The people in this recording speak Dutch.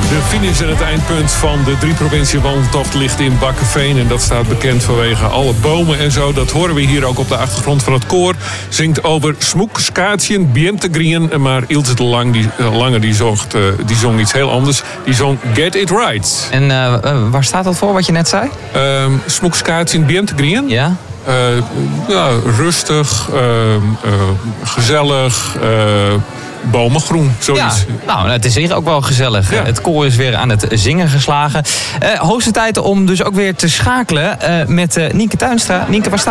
De finish en het eindpunt van de 3-provincie-wandeltocht ligt in Bakkeveen. En dat staat bekend vanwege alle bomen en zo. Dat horen we hier ook op de achtergrond van het koor. Zingt over Smoek, Skaatjen, Biem Grien. Maar Ilse de Lange die zong iets heel anders. Die zong Get It Right. En waar staat dat voor, wat je net zei? Smoek, Skaatjen, Biem Grien. Ja? Rustig, gezellig, bomengroen, zoiets. Ja, nou, het is hier ook wel gezellig. Ja. Het koor is weer aan het zingen geslagen. Hoogste tijd om dus ook weer te schakelen met Nienke Tuinstra. Nienke, waar staat